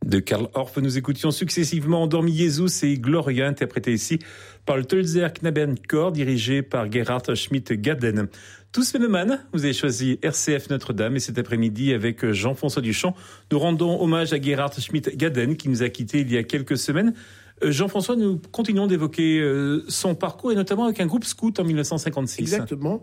De Karl Orff, nous écoutions successivement Dormi Jesus et Gloria, interprétés ici par le Tölzer Knabenchor, dirigé par Gerhard Schmidt-Gaden. Tous Meneman, vous avez choisi RCF Notre-Dame et cet après-midi avec Jean-François Duchamp, nous rendons hommage à Gerhard Schmidt-Gaden qui nous a quittés il y a quelques semaines. Jean-François, nous continuons d'évoquer son parcours et notamment avec un groupe scout en 1956. Exactement.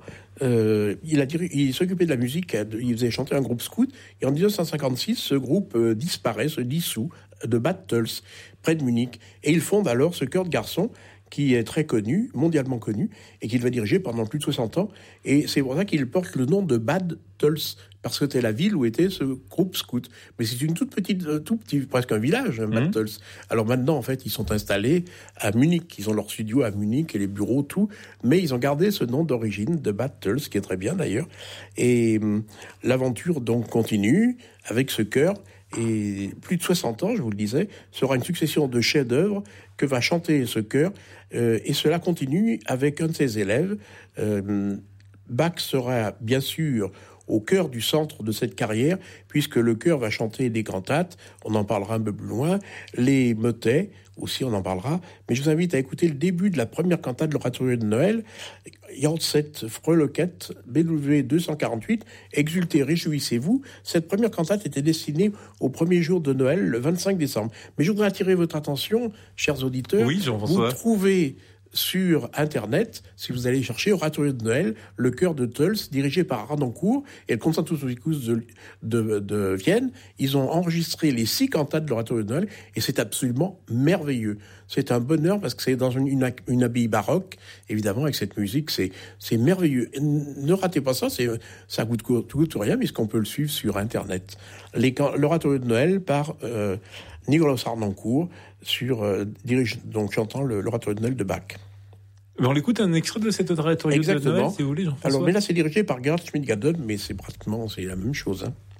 Il s'occupait de la musique, il faisait chanter un groupe scout et en 1956, ce groupe disparaît, se dissout de Bad Tölz, près de Munich. Et il fonde alors ce chœur de garçons qui est très connu, mondialement connu, et qu'il va diriger pendant plus de 60 ans. Et c'est pour ça qu'il porte le nom de Bad Tölz, parce que c'était la ville où était ce groupe scout. Mais c'est une tout petit, presque un village, Bad Tölz. Alors maintenant, en fait, ils sont installés à Munich. Ils ont leur studio à Munich et les bureaux, tout. Mais ils ont gardé ce nom d'origine de Bad Tölz, qui est très bien d'ailleurs. Et l'aventure donc continue avec ce chœur. Et plus de 60 ans, je vous le disais, sera une succession de chefs-d'œuvre que va chanter ce chœur. Et cela continue avec un de ses élèves. Bach sera bien sûr au cœur du centre de cette carrière, puisque le chœur va chanter des cantates, on en parlera un peu plus loin, les motets, aussi on en parlera, mais je vous invite à écouter le début de la première cantate de l'Oratorio de Noël, Jahrzeit Fröhlichkeit, BW 248, Exultez, réjouissez-vous. Cette première cantate était destinée au premier jour de Noël, le 25 décembre. Mais je voudrais attirer votre attention, chers auditeurs, oui, Jean-François. Vous trouvez sur Internet, si vous allez chercher Oratorio de Noël, le chœur de Tölz, dirigé par Harnoncourt et le Concertus Musicus de Vienne, ils ont enregistré les 6 cantates de l'Oratorio de Noël et c'est absolument merveilleux. C'est un bonheur parce que c'est dans une abbaye baroque, évidemment, avec cette musique, c'est merveilleux. Ne ratez pas ça, ça coûte rien, puisqu'on peut le suivre sur Internet. L'Oratorio de Noël par Nikolaus Harnoncourt, donc chantant l'Oratorio de Noël de Bach. On l'écoute un extrait de cet oratorio de Noël, si vous voulez, Jean-François. Alors, mais là, c'est dirigé par Gerhard Schmidt-Gaden, mais c'est pratiquement la même chose.